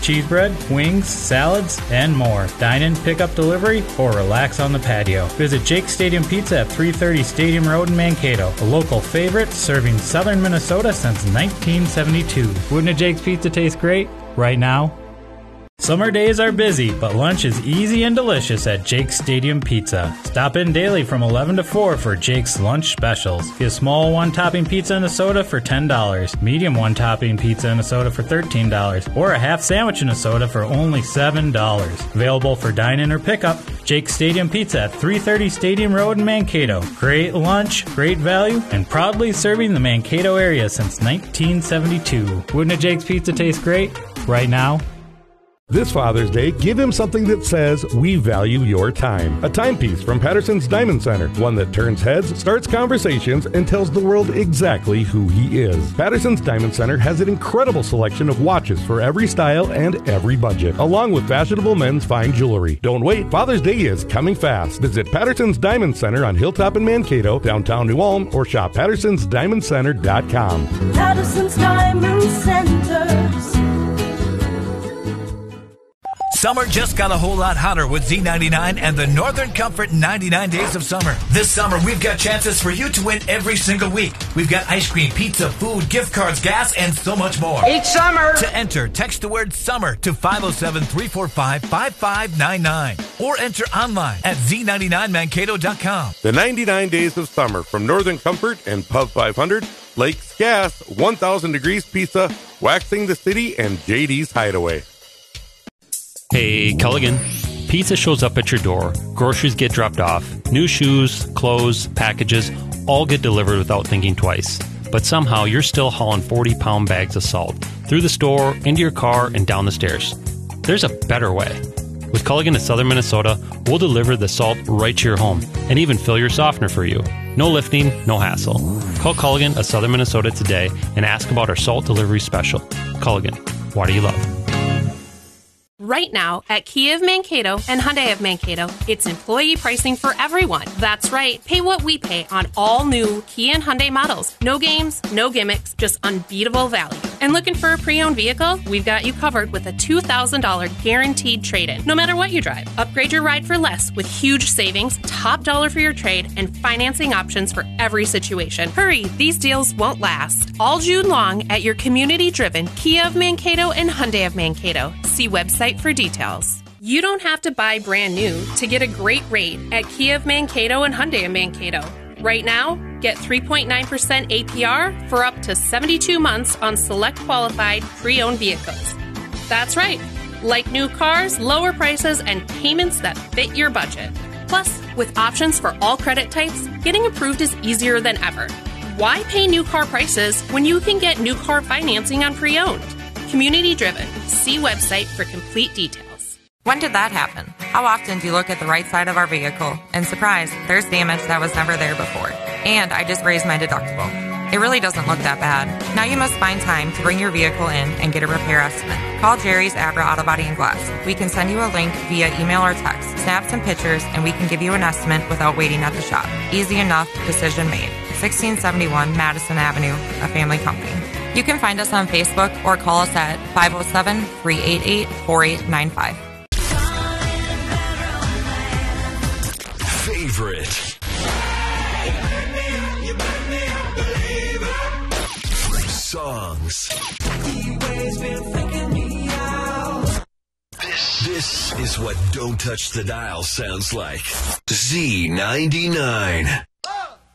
cheese bread, wings, salads, and more. Dine in, pick up delivery, or relax on the patio. Visit Jake's Stadium Pizza at 330 Stadium Road in Mankato, a local favorite serving southern Minnesota since 1972. Wouldn't a Jake's Pizza taste great? Right now? Summer days are busy, but lunch is easy and delicious at Jake's Stadium Pizza. Stop in daily from 11 to 4 for Jake's lunch specials. Get a small one-topping pizza and a soda for $10, medium one-topping pizza and a soda for $13, or a half sandwich and a soda for only $7. Available for dine-in or pickup. Jake's Stadium Pizza at 330 Stadium Road in Mankato. Great lunch, great value, and proudly serving the Mankato area since 1972. Wouldn't a Jake's Pizza taste great? Right now? This Father's Day, give him something that says, we value your time. A timepiece from Patterson's Diamond Center. One that turns heads, starts conversations, and tells the world exactly who he is. Patterson's Diamond Center has an incredible selection of watches for every style and every budget, along with fashionable men's fine jewelry. Don't wait, Father's Day is coming fast. Visit Patterson's Diamond Center on Hilltop in Mankato, downtown New Ulm, or shop Patterson'sDiamondCenter.com. Patterson's Diamond Center. Summer just got a whole lot hotter with Z99 and the Northern Comfort 99 Days of Summer. This summer, we've got chances for you to win every single week. We've got ice cream, pizza, food, gift cards, gas, and so much more. Each summer! To enter, text the word SUMMER to 507-345-5599 or enter online at z99mankato.com. The 99 Days of Summer from Northern Comfort and Pub 500, Lakes Gas, 1000 Degrees Pizza, Waxing the City, and JD's Hideaway. Hey, Culligan. Pizza shows up at your door, groceries get dropped off, new shoes, clothes, packages, all get delivered without thinking twice. But somehow you're still hauling 40-pound bags of salt through the store, into your car, and down the stairs. There's a better way. With Culligan of Southern Minnesota, we'll deliver the salt right to your home and even fill your softener for you. No lifting, no hassle. Call Culligan of Southern Minnesota today and ask about our salt delivery special. Culligan, why do you love? Right now, at Kia of Mankato and Hyundai of Mankato, it's employee pricing for everyone. That's right. Pay what we pay on all new Kia and Hyundai models. No games, no gimmicks, just unbeatable value. And looking for a pre-owned vehicle? We've got you covered with a $2,000 guaranteed trade-in. No matter what you drive, upgrade your ride for less with huge savings, top dollar for your trade, and financing options for every situation. Hurry, these deals won't last. All June long at your community-driven Kia of Mankato and Hyundai of Mankato. See website for details. You don't have to buy brand new to get a great rate at Kia of Mankato and Hyundai of Mankato. Right now, get 3.9% APR for up to 72 months on select qualified pre-owned vehicles. That's right. Like new cars, lower prices, and payments that fit your budget. Plus, with options for all credit types, getting approved is easier than ever. Why pay new car prices when you can get new car financing on pre-owned? Community driven. See website for complete details. When did that happen? How often do you look at the right side of our vehicle and surprise, there's damage that was never there before? And I just raised my deductible. It really doesn't look that bad. Now you must find time to bring your vehicle in and get a repair estimate. Call Jerry's Abra Auto Body and Glass. We can send you a link via email or text. Snap some pictures and we can give you an estimate without waiting at the shop. Easy enough, decision made. 1671 Madison Avenue, a family company. You can find us on Facebook or call us at 507-388-4895. Favorite songs. This is what Don't Touch the Dial sounds like. Z99.